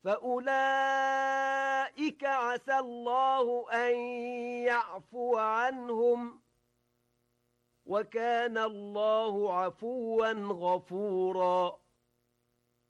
فأولئك عسى الله أن يعفو عنهم وكان الله عفوا غفورا